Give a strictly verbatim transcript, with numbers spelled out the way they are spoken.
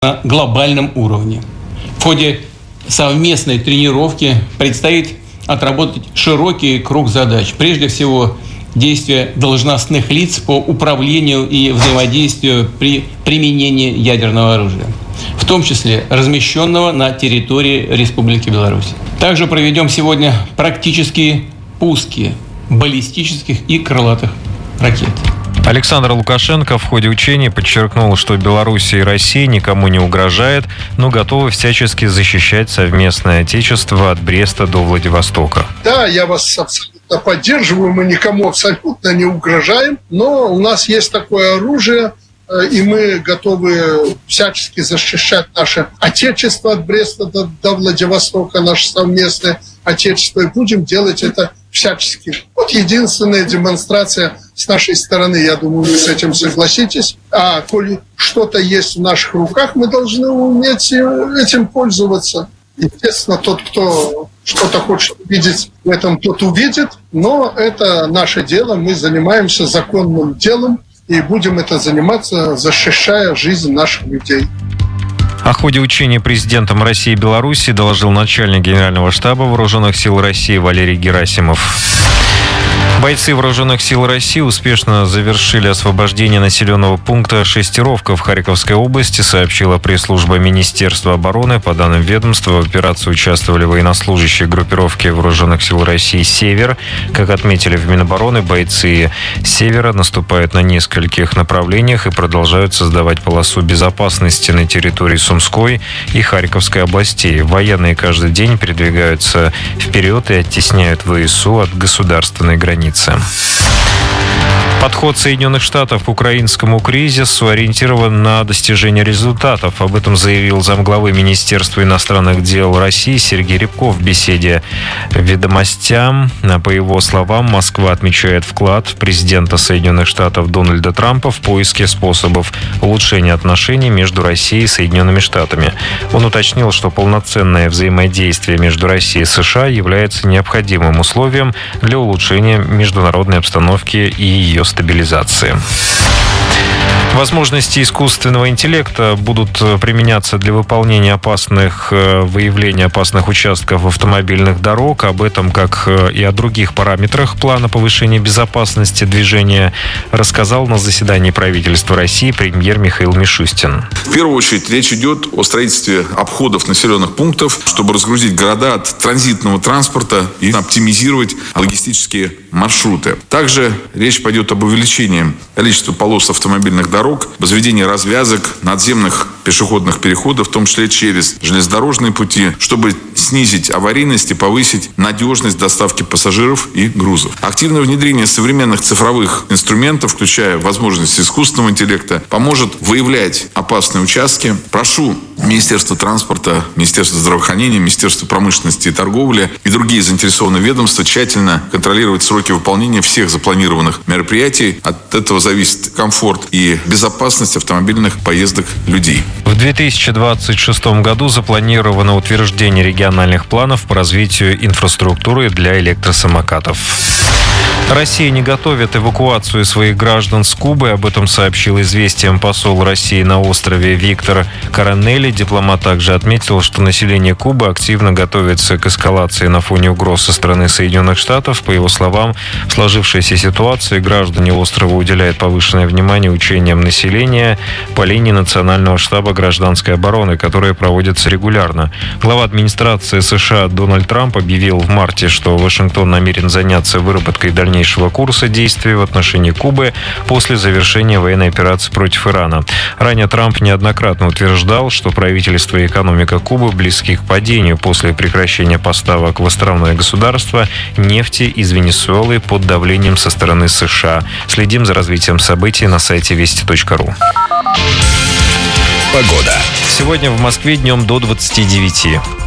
на глобальном уровне. В ходе совместной тренировки предстоит отработать широкий круг задач. Прежде всего, действия должностных лиц по управлению и взаимодействию при применении ядерного оружия, в том числе размещенного на территории Республики Беларусь. Также проведем сегодня практические пуски баллистических и крылатых ракет. Александр Лукашенко в ходе учений подчеркнул, что Беларусь и Россия никому не угрожает, но готовы всячески защищать совместное отечество от Бреста до Владивостока. Да, я вас абсолютно поддерживаю, мы никому абсолютно не угрожаем, но у нас есть такое оружие, и мы готовы всячески защищать наше отечество от Бреста до, до Владивостока, наше совместное отечество, и будем делать это всячески. Вот единственная демонстрация с нашей стороны, я думаю, вы с этим согласитесь. А коли что-то есть в наших руках, мы должны уметь этим пользоваться. Естественно, тот, кто что-то хочет увидеть в этом, тот увидит, но это наше дело, мы занимаемся законным делом и будем это заниматься, защищая жизнь наших людей. О ходе учения президентом России и Беларуси доложил начальник Генерального штаба Вооруженных сил России Валерий Герасимов. Бойцы Вооруженных сил России успешно завершили освобождение населенного пункта Шестеровка в Харьковской области, сообщила пресс-служба Министерства обороны. По данным ведомства, в операции участвовали военнослужащие группировки Вооруженных сил России «Север». Как отметили в Минобороны, бойцы «Севера» наступают на нескольких направлениях и продолжают создавать полосу безопасности на территории Сумской и Харьковской областей. Военные каждый день передвигаются вперед и оттесняют ВСУ от государственной границы. Подход Соединенных Штатов к украинскому кризису ориентирован на достижение результатов. Об этом заявил замглавы Министерства иностранных дел России Сергей Рябков в беседе «Ведомостям». По его словам, Москва отмечает вклад президента Соединенных Штатов Дональда Трампа в поиске способов улучшения отношений между Россией и Соединенными Штатами. Он уточнил, что полноценное взаимодействие между Россией и США является необходимым условием для улучшения международной обстановки и ее стабилизации. Возможности искусственного интеллекта будут применяться для выполнения опасных, выявления опасных участков автомобильных дорог. Об этом, как и о других параметрах плана повышения безопасности движения, рассказал на заседании правительства России премьер Михаил Мишустин. В первую очередь речь идет о строительстве обходов населенных пунктов, чтобы разгрузить города от транзитного транспорта и оптимизировать логистические маршруты. Также речь пойдет об увеличении количества полос автомобильных дорог, возведение развязок, надземных пешеходных переходов, в том числе через железнодорожные пути, чтобы снизить аварийность и повысить надежность доставки пассажиров и грузов. Активное внедрение современных цифровых инструментов, включая возможности искусственного интеллекта, поможет выявлять опасные участки. Прошу Министерство транспорта, Министерство здравоохранения, Министерство промышленности и торговли и другие заинтересованные ведомства тщательно контролировать сроки выполнения всех запланированных мероприятий. От этого зависит комфорт и безопасность автомобильных поездок людей. В две тысячи двадцать шестом году запланировано утверждение региональных планов по развитию инфраструктуры для электросамокатов. Россия не готовит эвакуацию своих граждан с Кубы. Об этом сообщил «Известиям» посол России на острове Виктор Коронелли. Дипломат также отметил, что население Кубы активно готовится к эскалации на фоне угроз со стороны Соединенных Штатов. По его словам, в сложившейся ситуации граждане острова уделяют повышенное внимание учениям населения по линии Национального штаба гражданской обороны, которые проводятся регулярно. Глава администрации США Дональд Трамп объявил в марте, что Вашингтон намерен заняться выработкой дальнейшего курса действий в отношении Кубы после завершения военной операции против Ирана. Ранее Трамп неоднократно утверждал, что правительство и экономика Кубы близки к падению после прекращения поставок в островное государство нефти из Венесуэлы под давлением со стороны США. Следим за развитием событий на сайте вести точка ру. Погода. Сегодня в Москве днем до двадцати девяти.